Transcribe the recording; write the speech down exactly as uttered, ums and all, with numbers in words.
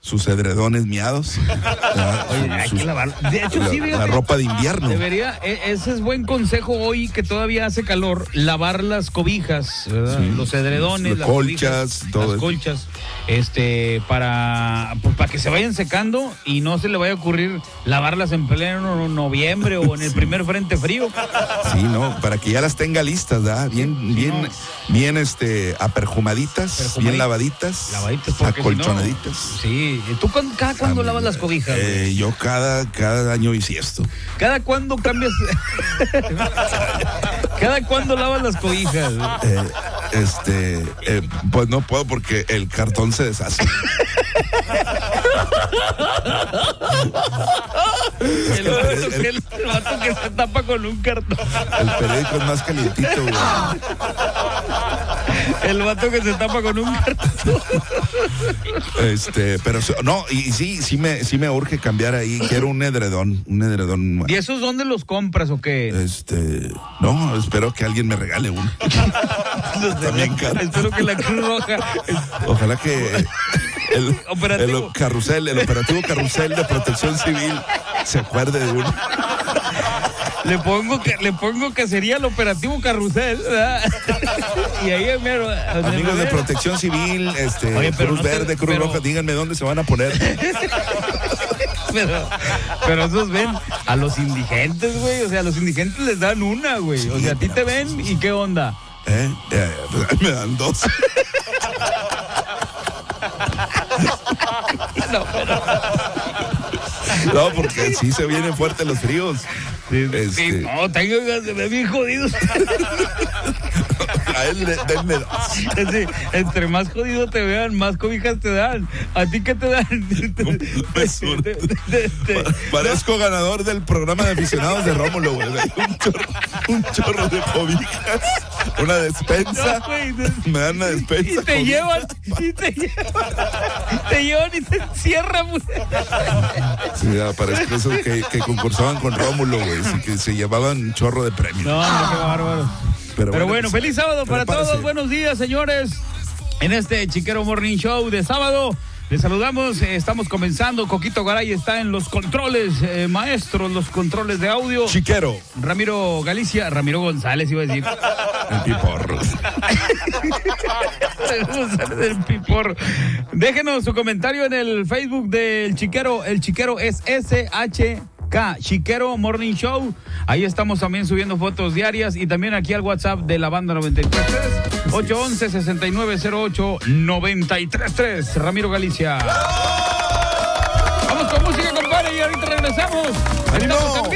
sus edredones miados. Oye, hay que lavar. De hecho, la, sí, fíjate, la ropa de invierno. Debería, ese es buen consejo hoy que todavía hace calor, lavar las cobijas, ¿verdad? Sí, los edredones, las las colchas, cobijas, todo las eso. colchas, este, para, pues, para que se vayan secando y no se le vaya a ocurrir lavarlas en pleno noviembre o en el sí. primer frente frío. Sí, no, para que ya las tenga listas, ¿verdad? Bien, sí, bien, no. bien, este, aperjumaditas, Perjumadita. bien lavaditas, lavaditas acolchonaditas. Si no, sí. ¿Tú cada cuándo lavas las cobijas? Eh, yo cada, cada año bisiesto. ¿Cada cuándo cambias? ¿Cada cuándo lavas las cobijas? Eh, este, eh, pues no puedo porque el cartón se deshace. El, el, el, el, el vato que se tapa con un cartón. El periódico es más calientito, güey. El vato que se tapa con un cartón. Este, pero no, y sí, sí me, sí me urge cambiar ahí. Quiero un edredón, un edredón. ¿Y esos dónde los compras o qué? Este, no, espero que alguien me regale uno. También caro. Espero que la Cruz Roja. Ojalá que el, el carrusel, el operativo carrusel de Protección Civil se acuerde de uno. Le pongo que le pongo que sería el operativo carrusel, ¿verdad? Y ahí mero, amigos de Protección Civil, este, Oye, Cruz no Verde, te, Cruz pero, Roja, díganme dónde se van a poner. Pero, pero esos ven a los indigentes, güey. O sea, a los indigentes les dan una, güey. O sea, a ti te ven y qué onda. Eh, eh pues, me dan dos. No, pero... No, porque sí se vienen fuertes los fríos. Sí, este... sí, no, tengo se me bien jodidos. A él denme dos. Sí, entre más jodido te vean, más cobijas te dan. ¿A ti qué te dan? de, de, de, Parezco no. ganador del programa de aficionados de Rómulo, güey. Un chorro, un chorro de cobijas, una despensa. No, güey, de... Me dan una despensa. Y te llevan, y te llevan, te llevan y te encierran, güey. Sí, ya, parece eso que, que concursaban con Rómulo, güey. Sí, que se llevaban un chorro de premios. No, no, qué bárbaro. Pero, Pero bueno, bueno, feliz sábado para prepárese. todos. Buenos días, señores. En este Chiquero Morning Show de sábado, les saludamos. Eh, estamos comenzando. Coquito Garay está en los controles, eh, maestros, los controles de audio. Chiquero. Ramiro Galicia, Ramiro González iba a decir. El piporro. El piporro. Déjenos su comentario en el Facebook del Chiquero. El Chiquero es S H K, Chiquero Morning Show. Ahí estamos también subiendo fotos diarias y también aquí al WhatsApp de la banda noventa y tres punto tres, ocho once, sesenta y nueve cero ocho, noventa y tres punto tres. Ramiro Galicia. Vamos con música, compadre, y ahorita regresamos. Estamos